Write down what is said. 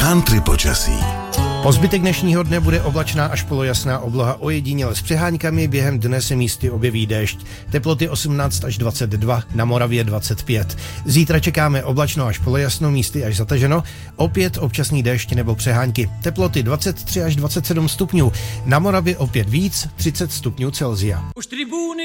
Country počasí. Po zbytek dnešního dne bude oblačná až polojasná obloha, ojediněle s přeháňkami, během dne se místy objeví déšť. Teploty 18 až 22, na Moravě 25. Zítra čekáme oblačno až polojasno, místy až zataženo, opět občasný déšť nebo přehánky. Teploty 23 až 27 stupňů, na Moravě opět víc, 30 stupňů Celsia. Už tribúny